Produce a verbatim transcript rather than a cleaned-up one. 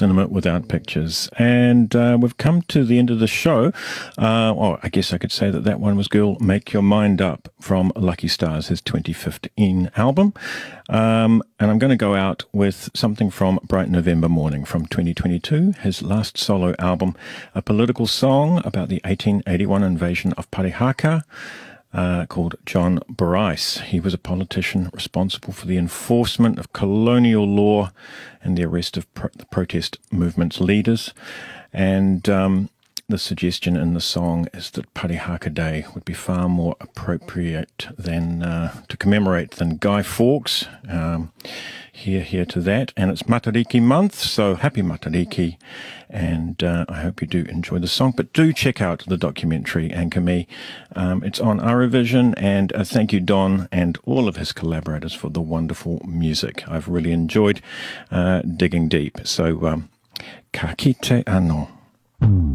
cinema without pictures. And uh, we've come to the end of the show. Uh, well, I guess I could say that that one was Girl, Make Your Mind Up from Lucky Stars, his twenty fifteen album. Um, and I'm going to go out with something from Bright November Morning from twenty twenty-two, his last solo album, a political song about the eighteen eighty-one invasion of Parihaka. Uh, called John Bryce. He was a politician responsible for the enforcement of colonial law and the arrest of pro- the protest movement's leaders. And um, the suggestion in the song is that Parihaka Day would be far more appropriate than uh, to commemorate than Guy Fawkes. Um, here, here to that. And it's Matariki month, so happy Matariki. And uh, I hope you do enjoy the song. But do check out the documentary, Anchor Me. Um, it's on Aravision. And uh, thank you, Don, and all of his collaborators for the wonderful music. I've really enjoyed uh, digging deep. So, um, ka kite ano.